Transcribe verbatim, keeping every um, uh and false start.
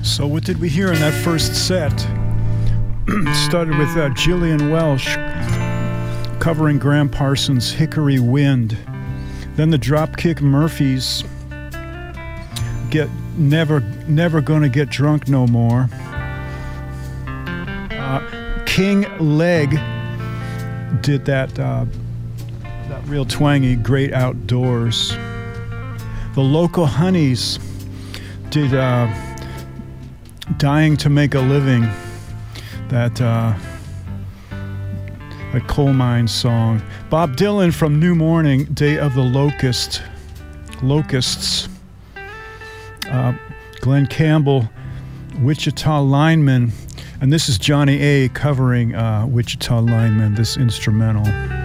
So what did we hear in that first set? Started with uh, Gillian Welsh covering Graham Parsons' Hickory Wind. Then the Dropkick Murphys, Get Never Never Gonna Get Drunk No More. Uh, King Leg did that, uh, that real twangy Great Outdoors. The Local Honeys did uh, Dying to Make a Living, that uh, a coal mine song. Bob Dylan from New Morning, Day of the Locust, Locusts. Uh, Glenn Campbell, Wichita Lineman, and this is Johnny A. covering uh, Wichita Lineman, this instrumental.